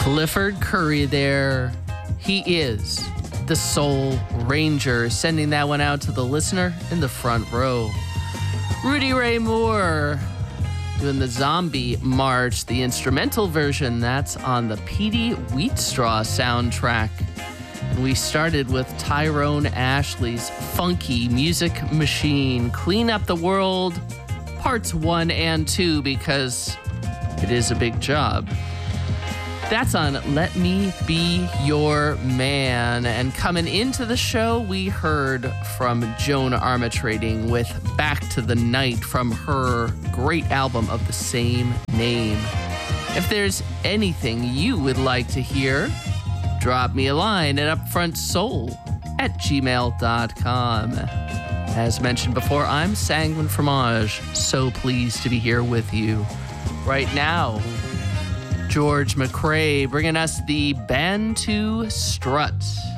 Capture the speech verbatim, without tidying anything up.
Clifford Curry there. He is the Soul Ranger, sending that one out to the listener in the front row. Rudy Ray Moore doing the Zombie March, the instrumental version. That's on the Petey Wheatstraw soundtrack. And we started with Tyrone Ashley's Funky Music Machine, Clean Up the World, parts one and two, because it is a big job. That's on Let Me Be Your Man. And coming into the show, we heard from Joan Armatrading with Back to the Night from her great album of the same name. If there's anything you would like to hear, drop me a line at upfrontsoul at gmail dot com. As mentioned before, I'm Sanguine Fromage, so pleased to be here with you. Right now, George McRae bringing us the Bantu Strut.